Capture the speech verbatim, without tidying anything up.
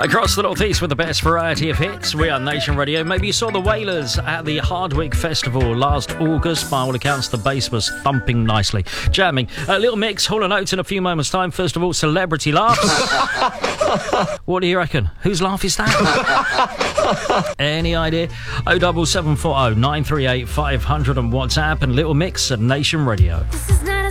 Across the northeast with the best variety of hits, we are Nation Radio. Maybe you saw the Wailers at the Hardwick Festival last August. By all accounts, the bass was thumping nicely. Jamming. A little mix, Hall and Oates in a few moments' time. First of all, celebrity laughs. What do you reckon? Whose laugh is that? Any idea? oh double seven four oh nine three eight five hundred on WhatsApp and little mix at Nation Radio. This is not a